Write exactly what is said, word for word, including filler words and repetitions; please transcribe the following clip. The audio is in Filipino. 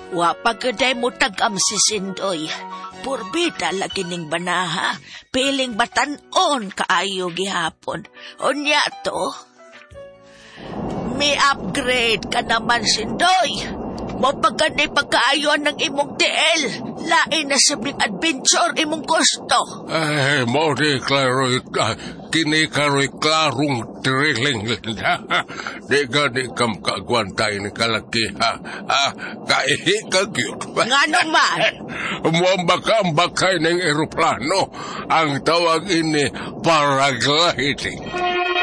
Wa pagkaday mo tagam si Sindoy. Purbida lagi ning banaha. Piling batanon kaayo gihapon. Unya to. May upgrade ka naman, Sindoy. Mapagkanay pagkaayon ng imong D L. Lain na sabing adventure imong gusto. Ay, mo di klaro'y, uh, kinikaro'y klarong drilling. Di ka di kam kagwantay ni kalaki, ha? Ah, kaihikag yun. Nga naman. Muambak-ambakay ng eroplano. Ang tawag ini paragliding.